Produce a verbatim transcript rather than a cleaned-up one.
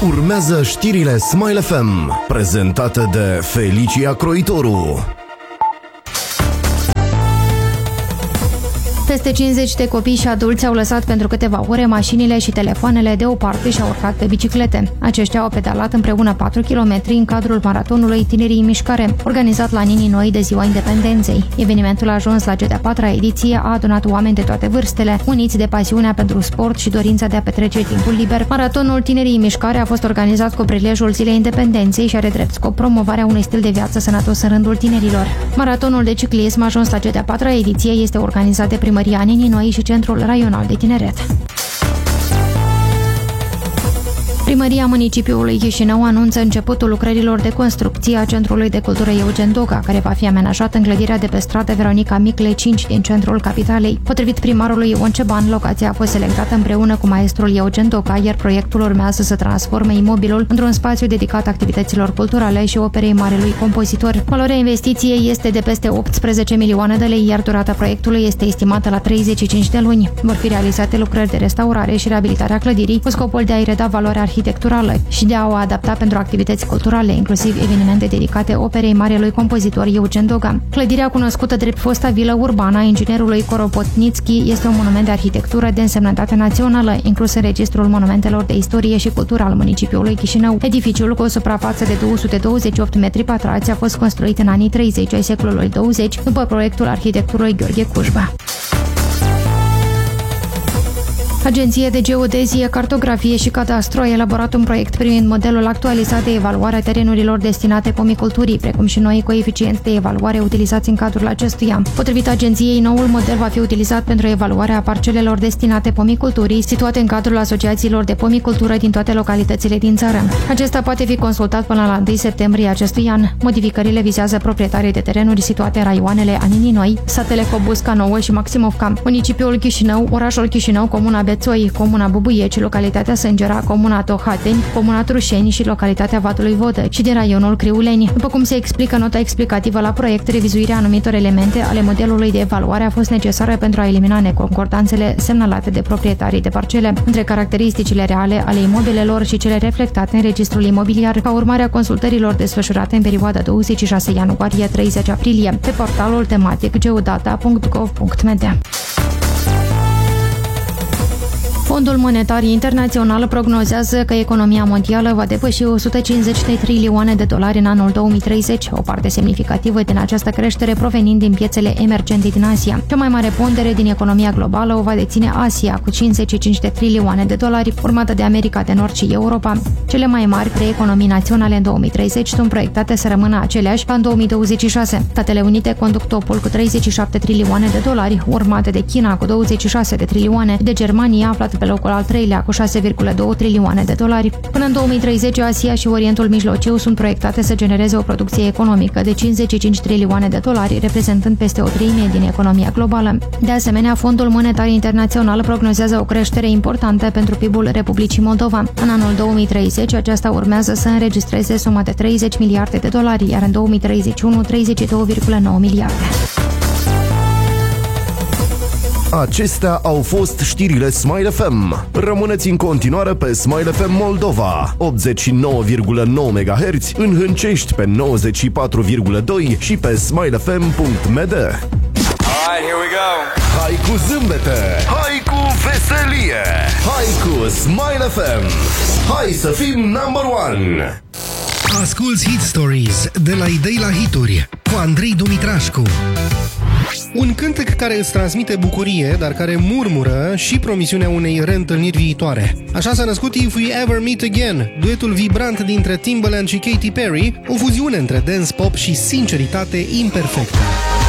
Urmează știrile Smile F M, prezentate de Felicia Croitoru. Peste cincizeci de copii și adulți au lăsat pentru câteva ore mașinile și telefoanele deoparte și au urcat pe biciclete. Aceștia au pedalat împreună patru kilometri în cadrul maratonului Tinerii în Mișcare, organizat la Nini Noi de Ziua Independenței. Evenimentul a ajuns la cea de-a patra ediție, a adunat oameni de toate vârstele, uniți de pasiunea pentru sport și dorința de a petrece timpul liber. Maratonul Tinerii în Mișcare a fost organizat cu prilejul Zilei Independenței și are drept scop promovarea unui stil de viață sănătos în rândul tinerilor. Maratonul de ciclism a ajuns la cea de-a patra ediție, este organizat de Primăria Nini Noi și Centrul Raional de Tineret. Primăria municipiului Chișinău anunță începutul lucrărilor de construcție a Centrului de Cultură Eugen Doga, care va fi amenajat în clădirea de pe stradă Veronica Micle cinci din centrul capitalei. Potrivit primarului Ion Ceban, locația a fost selectată împreună cu maestrul Eugen Doga, iar proiectul urmează să transforme imobilul într-un spațiu dedicat activităților culturale și operei marelui compozitor. Valoarea investiției este de peste optsprezece milioane de lei, iar durata proiectului este estimată la treizeci și cinci de luni. Vor fi realizate lucrări de restaurare și reabilitare a clădirii, cu scopul de a-i reda valoarea arhitecturală și de a o adapta pentru activități culturale, inclusiv evenimente dedicate operei marelui compozitor Eugen Doga. Clădirea, cunoscută drept fosta vilă urbană a inginerului Koropotnitski, este un monument de arhitectură de însemnătate națională, inclus în registrul monumentelor de istorie și cultură al municipiului Chișinău. Edificiul, cu o suprafață de două sute douăzeci și opt metri pătrați, a fost construit în anii treizeci ai secolului douăzeci, după proiectul arhitecturului Gheorghe Cujba. Agenția de Geodezie, Cartografie și Cadastru a elaborat un proiect privind modelul actualizat de evaluare a terenurilor destinate pomiculturii, precum și noi coeficienți de evaluare utilizați în cadrul acestuia. Potrivit agenției, noul model va fi utilizat pentru evaluarea parcelelor destinate pomiculturii, situate în cadrul asociațiilor de pomicultură din toate localitățile din țară. Acesta poate fi consultat până la întâi septembrie acestui an. Modificările vizează proprietarii de terenuri situate în raioanele Nini Noi, satele Cobusca Nouă și Maximovca, municipiul Chișinău, orașul Chișinău, comuna Bețoi, comuna Bubuieci, localitatea Sângera, comuna Tohateni, comuna Trușeni și localitatea Vatului Vodă și din raionul Criuleni. După cum se explică nota explicativă la proiect, revizuirea anumitor elemente ale modelului de evaluare a fost necesară pentru a elimina neconcordanțele semnalate de proprietarii de parcele între caracteristicile reale ale imobilelor și cele reflectate în registrul imobiliar, ca urmare a consultărilor desfășurate în perioada douăzeci și șase ianuarie - treizeci aprilie pe portalul tematic geodata punct gov punct m d. Fondul Monetar Internațional prognozează că economia mondială va depăși o sută cincizeci de trilioane de dolari în anul două mii treizeci, o parte semnificativă din această creștere provenind din piețele emergente din Asia. Cea mai mare pondere din economia globală o va deține Asia, cu cincizeci și cinci de trilioane de dolari, urmată de America de Nord și Europa. Cele mai mari preeconomii naționale în două mii treizeci sunt proiectate să rămână aceleași ca în două mii douăzeci și șase. Statele Unite conduc topul cu treizeci și șapte trilioane de dolari, urmate de China cu douăzeci și șase de trilioane, de Germania aflat pe locul al treilea cu șase virgulă doi trilioane de dolari. Până în două mii treizeci, Asia și Orientul Mijlociu sunt proiectate să genereze o producție economică de cincizeci și cinci trilioane de dolari, reprezentând peste o treime din economia globală. De asemenea, Fondul Monetar Internațional prognozează o creștere importantă pentru P I B-ul Republicii Moldova. În anul două mii treizeci, aceasta urmează să înregistreze suma de treizeci miliarde de dolari, iar în două mii treizeci și unu, treizeci și doi virgulă nouă miliarde. Acestea au fost știrile Smile F M. Rămâneți în continuare pe Smile F M Moldova, optzeci și nouă virgulă nouă MHz, în Hâncești pe nouăzeci și patru virgulă doi și pe smile f m punct m d. Alright, here we go. Hai cu zâmbete, hai cu veselie, hai cu Smile F M. Hai să fim number one. Asculți Hit Stories de la idei la hituri cu Andrei Dumitrașcu. Un cântec care îți transmite bucurie, dar care murmură și promisiunea unei reîntâlniri viitoare. Așa s-a născut If We Ever Meet Again, duetul vibrant dintre Timbaland și Katy Perry, o fuziune între dance pop și sinceritate imperfectă.